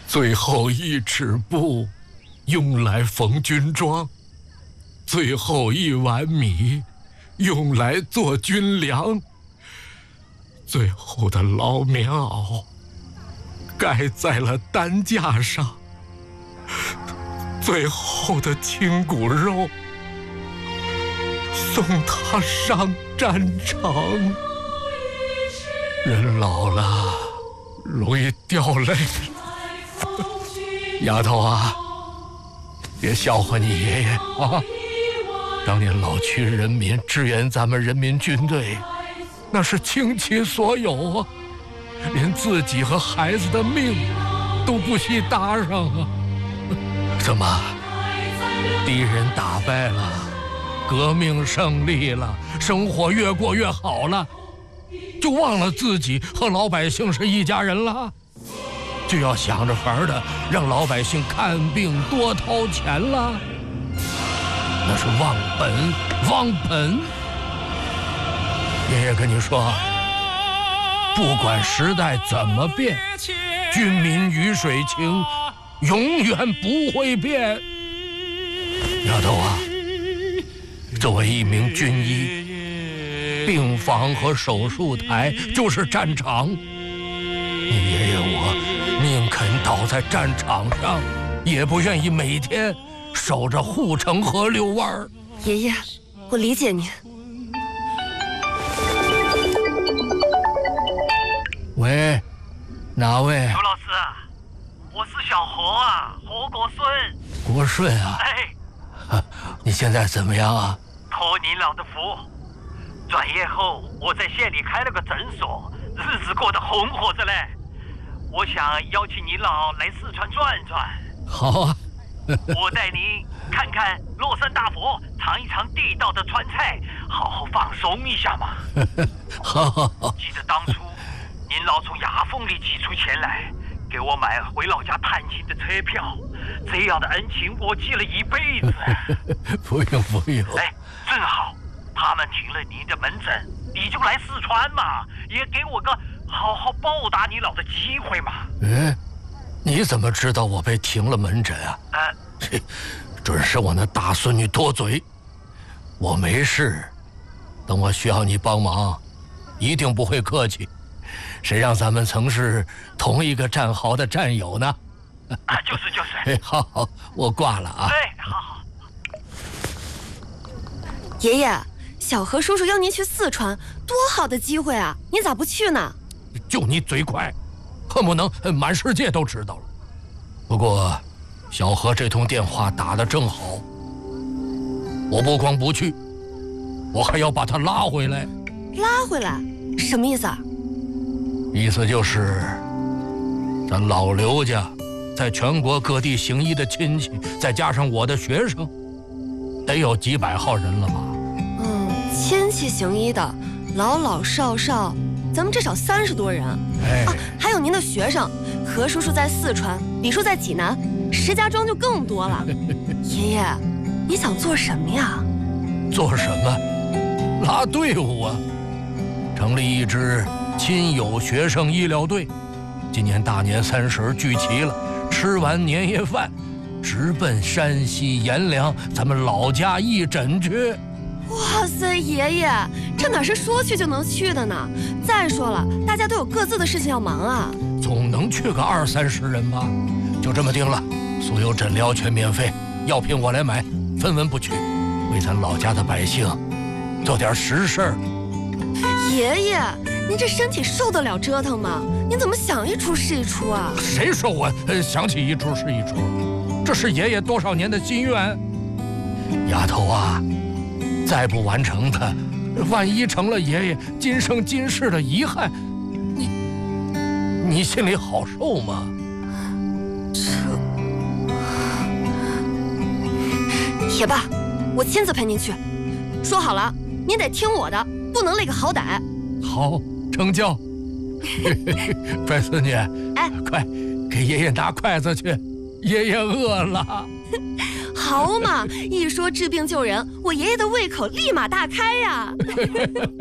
最后1尺布用来缝军装，最后1碗米用来做军粮，最后的老棉袄盖在了担架上，最后的亲骨肉送他上战场。人老了容易掉泪，丫头啊，别笑话你爷爷啊！当年老区人民支援咱们人民军队，那是倾其所有啊，连自己和孩子的命都不惜搭上啊！怎么，敌人打败了，革命胜利了，生活越过越好了，就忘了自己和老百姓是一家人了？就要想着法的让老百姓看病多掏钱了？那是忘本，忘本！爷爷跟你说，不管时代怎么变，军民鱼水情永远不会变。丫头啊，作为一名军医，病房和手术台就是战场。你爷爷我宁肯倒在战场上，也不愿意每天守着护城河遛弯儿。 爷爷，我理解您。 喂，哪位？ 刘老师，我是小何啊，何国顺。 国顺啊？ 哎， 你现在怎么样啊？ 托您老的福，转业后我在县里开了个诊所，日子过得红火着嘞。我想邀请您老来四川转转。 好啊。 我带您看看乐山大佛，尝一尝地道的川菜，好好放松一下嘛。 好好好。 记得当初您老从牙缝里挤出钱来，给我买回老家探亲的车票，这样的恩情我记了一辈子。 不用不用。 哎，正好他们停了您的门诊，你就来四川嘛，也给我个好好报答你老的机会嘛。 你怎么知道我被停了门诊啊？准是我那大孙女多嘴。我没事，等我需要你帮忙，一定不会客气。谁让咱们曾是同一个战壕的战友呢？ 就是。 好好，我挂了啊。 好。 爷爷，小何叔叔邀您去四川，多好的机会啊！您咋不去呢？ 就你嘴快，恨不能满世界都知道了。不过，小何这通电话打得正好，我不光不去，我还要把他拉回来。 拉回来？什么意思啊？ 意思就是，咱老刘家在全国各地行医的亲戚，再加上我的学生，得有几百号人了吧？ 亲戚行医的，老老少少，咱们至少30多人。还有您的学生，何叔叔在四川，李叔在济南，石家庄就更多了。爷爷，你想做什么呀？ 做什么？拉队伍啊！成立一支亲友学生医疗队，今年大年30聚齐了，吃完年夜饭，直奔山西阎良咱们老家义诊去。 哇塞，爷爷，这哪是说去就能去的呢？再说了，大家都有各自的事情要忙啊。 总能去个20、30人吧？就这么定了，所有诊疗全免费，药品我来买，分文不取，为咱老家的百姓做点实事儿。 爷爷，您这身体受得了折腾吗？您怎么想一出是一出啊？ 谁说我想起一出是一出？这是爷爷多少年的心愿。丫头啊，再不完成它，万一成了爷爷今生今世的遗憾，你心里好受吗？ 也罢，我亲自陪您去。说好了，您得听我的，不能累个好歹。 好，成交。乖孙女，快给爷爷拿筷子去，爷爷饿了。 好嘛，一说治病救人，我爷爷的胃口立马大开呀。